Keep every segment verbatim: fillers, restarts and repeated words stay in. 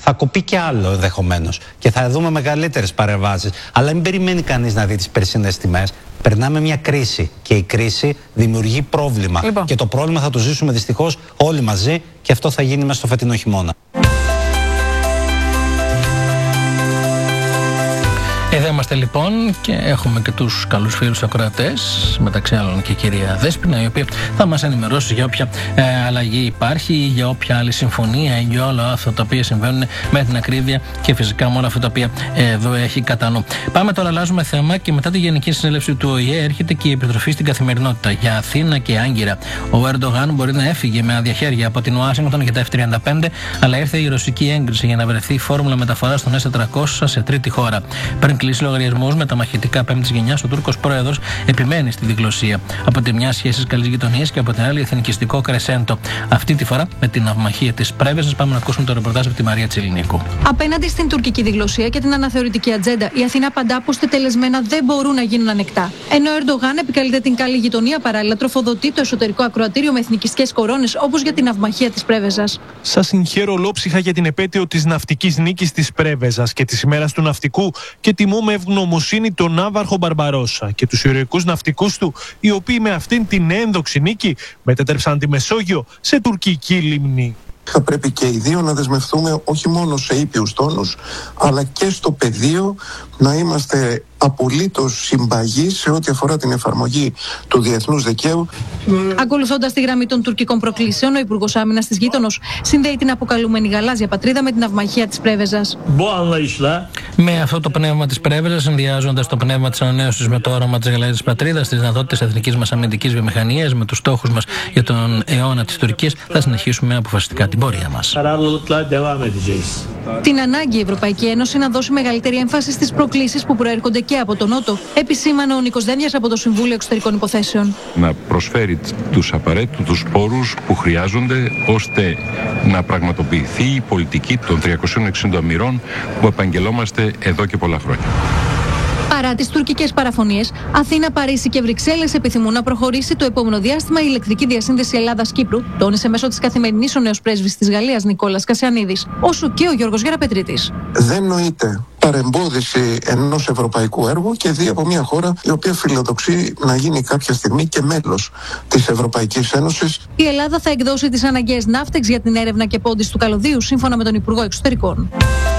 θα κοπεί και άλλο ενδεχομένως και θα δούμε μεγαλύτερες παρεμβάσεις. Αλλά μην περιμένει κανείς να δει τις περσινές τιμές. Περνάμε μια κρίση και η κρίση δημιουργεί πρόβλημα. Λοιπόν. Και το πρόβλημα θα το ζήσουμε δυστυχώς όλοι μαζί και αυτό θα γίνει μέσα στο φετινό χειμώνα. Εδώ είμαστε λοιπόν και έχουμε και τους καλούς φίλους ακροατές, μεταξύ άλλων και η κυρία Δέσποινα, η οποία θα μας ενημερώσει για όποια ε, αλλαγή υπάρχει, για όποια άλλη συμφωνία ή για όλα αυτά τα οποία συμβαίνουν με την ακρίβεια και φυσικά με όλα αυτά τα οποία ε, εδώ έχει κατά νου. Πάμε τώρα, αλλάζουμε θέμα και μετά τη Γενική Συνέλευση του Ο Η Ε έρχεται και η επιστροφή στην καθημερινότητα για Αθήνα και Άγκυρα. Ο Ερντογάν μπορεί να έφυγε με άδεια χέρια από την Ουάσιγκτον για τα εφ τριάντα πέντε, αλλά ήρθε η ρωσική έγκριση για να βρεθεί η φόρμουλα μεταφοράς των ες τετρακόσια σε τρίτη χώρα. Πριν κλείσει λογαριασμούς με τα μαχητικά πέμπτης γενιάς, ο Τούρκος πρόεδρος επιμένει στη διγλωσία. Από τη μια σχέσεις καλής γειτονίας και από την άλλη εθνικιστικό κρεσέντο. Αυτή τη φορά με την ναυμαχία της Πρέβεζας. Πάμε να ακούσουμε το ρεπορτάζ από τη Μαρία Τσιλινίκου. Απέναντι στην τουρκική διγλωσία και την αναθεωρητική ατζέντα, η Αθήνα απαντά πως τελεσμένα δεν μπορούν να γίνουν ανεκτά. Ενώ ο Ερντογάν επικαλείται την καλή γειτονία, παράλληλα τροφοδοτεί το εσωτερικό ακροατήριο με εθνικιστικές κορώνες, όπως για την ναυμαχία της Πρέβεζας. Σας συγχαίρω ολόψυχα για την επέτειο της ναυτικής νίκης της Πρέβεζας και της ημέρας του ναυτικού και τιμώ με ευγνωμοσύνη τον Ναύαρχο Μπαρμπαρόσα και τους ηρωικούς ναυτικούς του, οι οποίοι με αυτήν την ένδοξη νίκη μετέτρεψαν τη Μεσόγειο σε τουρκική λίμνη. Θα πρέπει και οι δύο να δεσμευτούμε όχι μόνο σε ήπιους τόνους, αλλά και στο πεδίο να είμαστε απολύτως συμπαγείς σε ό,τι αφορά την εφαρμογή του διεθνούς δικαίου. Ακολουθώντας τη γραμμή των τουρκικών προκλήσεων, ο Υπουργός Άμυνας της γείτονος συνδέει την αποκαλούμενη γαλάζια πατρίδα με την ναυμαχία της Πρέβεζας. Με αυτό το πνεύμα της Πρέβεζας, συνδυάζοντας το πνεύμα της ανανέωσης με το όραμα της γαλάζιας πατρίδας, τις δυνατότητες εθνικής μας αμυντικής βιομηχανίας, με τους στόχους μας για τον αιώνα της Τουρκίας, θα συνεχίσουμε αποφασιστικά την πορεία μας. Την ανάγκη η Ευρωπαϊκή Ένωση να δώσει μεγαλύτερη έμφαση στις προκλήσεις που προέρχονται και από τον Νότο, επισήμανε ο Νίκος Δένδιας από το Συμβούλιο Εξωτερικών Υποθέσεων. Να προσφέρει τους απαραίτητους πόρους που χρειάζονται ώστε να πραγματοποιηθεί η πολιτική των τριακοσίων εξήντα μοιρών που επαγγελόμαστε εδώ και πολλά χρόνια. Παρά τις τουρκικές παραφωνίες, Αθήνα, Παρίσι και Βρυξέλλες επιθυμούν να προχωρήσει το επόμενο διάστημα η ηλεκτρική διασύνδεση Ελλάδας-Κύπρου, τόνισε μέσω της Καθημερινής ο νέος πρέσβης της Γαλλίας Νικόλας Κασιανίδης, όσο και ο Γιώργος Γεραπετρίτης. Δεν νοείται παρεμπόδιση ενός ευρωπαϊκού έργου και δει από μια χώρα η οποία φιλοδοξεί να γίνει κάποια στιγμή και μέλος της Ευρωπαϊκής Ένωσης. Η Ελλάδα θα εκδώσει τις αναγκαίες ναύτεξ για την έρευνα και πόντιση του καλωδίου, σύμφωνα με τον Υπουργό Εξωτερικών.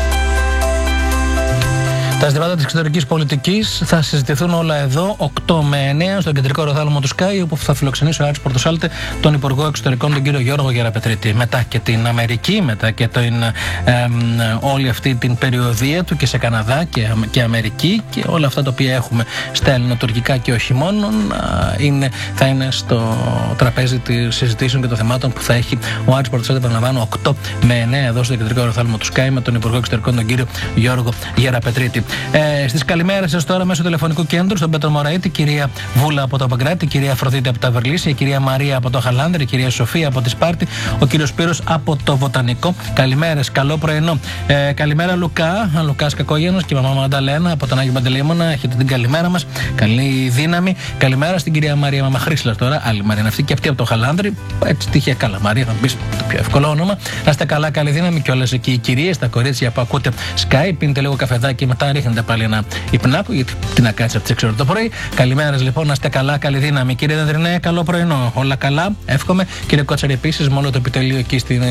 Τα ζητήματα της εξωτερικής πολιτικής θα συζητηθούν όλα εδώ, οκτώ με εννέα, στο κεντρικό ροθάλαμο του Sky, όπου θα φιλοξενήσει ο Άρης Πορτοσάλτε τον Υπουργό Εξωτερικών, τον κύριο Γιώργο Γεραπετρίτη. Μετά και την Αμερική, μετά και την, ε, ε, όλη αυτή την περιοδία του και σε Καναδά και, και Αμερική και όλα αυτά τα οποία έχουμε στα ελληνοτουρκικά και όχι μόνο, είναι, θα είναι στο τραπέζι της συζητήσεων και των θεμάτων που θα έχει ο Άρης Πορτοσάλτε, επαναλαμβάνω, οκτώ με εννέα εδώ στο κεντρικό ροθάλαμο του Sky με τον Υπουργό Εξωτερικών, τον κύριο Γιώργο Γεραπετρίτη. Ε, στις καλημέρες σας τώρα μέσω τηλεφωνικού κέντρου στον Πέτρο Μωραήτη, κυρία Βούλα από το Παγκράτη, κυρία Αφροδίτη από τα Βερλίσια, η κυρία Μαρία από το Χαλάνδρη, η κυρία Σοφία από τη Σπάρτη, ο κύριος Σπύρος από το Βοτανικό. Καλημέρες, καλό πρωινό. Ε, καλημέρα Λουκά, Λουκάς Κακόγενος και η μαμά Μανταλένα από τον Άγιο Παντελεήμονα. Έχετε την καλημέρα μας. Καλή δύναμη. Καλημέρα στην κυρία Μαρία Μαμαχρήσλα τώρα, άλλη Μαρία αυτή και αυτή από το Χαλάνδρη. Έτσι τύχε καλά. Μαρία, θα μπει το πιο εύκολο όνομα. Να είστε καλά, καλή δύναμη και όλες εκεί οι κυρίες, τα κορίτσια που ακούτε Sky, πίνετε λίγο καφεδάκι μετά ρίχνετε πάλι ένα υπνάκο, γιατί τι να κάνεις από τις έξι ώρες το πρωί. Καλημέρας λοιπόν, να είστε καλά, καλή δύναμη. Κύριε Δεδρινέ, καλό πρωινό. Όλα καλά, εύχομαι. Κύριε Κότσαρη, επίσης, με όλο το επιτελείο εκεί στην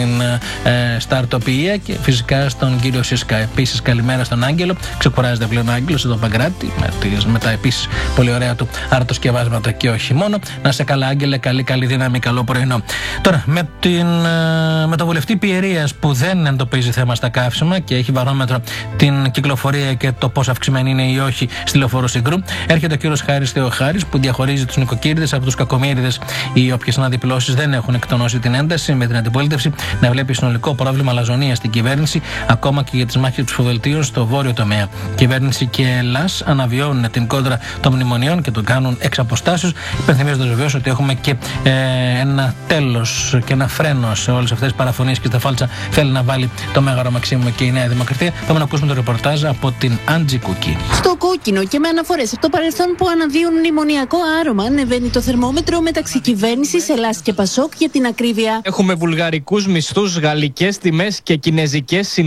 ε, Σταρτοπία και φυσικά στον κύριο Σίσκα. Επίσης, καλημέρα στον Άγγελο. Ξεκουράζεται πλέον ο Άγγελος εδώ Παγκράτη, με, τις, με τα επίσης πολύ ωραία του αρτοσκευάσματα και όχι μόνο. Να είστε καλά, Άγγελε, καλή, καλή δύναμη, καλό πρωινό. Τώρα, με, την, με τον βουλευτή Πιερίας που δεν εντοπίζει θέμα στα καύσιμα και έχει βαρόμετρο την κυκλοφορία και το πόσο αυξημένη είναι ή όχι στη λεωφόρο Συγκρού, έρχεται ο κύριος Χάρης Θεοχάρης που διαχωρίζει τους νοικοκύριδες από τους κακομοίριδες. Οι όποιες αναδιπλώσεις δεν έχουν εκτονώσει την ένταση με την αντιπολίτευση να βλέπει συνολικό πρόβλημα αλαζονίας στην κυβέρνηση, ακόμα και για τις μάχες ψηφοδελτίων στο βόρειο τομέα. Κυβέρνηση και Ελλάς αναβιώνουν την κόντρα των μνημονιών και το κάνουν εξ αποστάσεως, υπενθυμίζοντας βεβαίως ότι έχουμε και ε, ένα τέλος και ένα φρένο σε όλες αυτές τις παραφωνίες και στα φάλτσα θέλει να βάλει το Μέγαρο Μαξίμου και η Νέα Δημοκρατία. Πάμε να ακούσουμε το ρεπορτάζ από την Άντζη Κουκί. Στο κόκκινο και με αναφορές από το παρελθόν που αναδύουν μνημονιακό άρωμα, ανεβαίνει το θερμόμετρο μεταξύ κυβέρνησης Ελλάς και Πασόκ για την ακρίβεια. Έχουμε βουλγαρικούς μισθούς, γαλλικές τιμές και κινεζικές συνήθειες.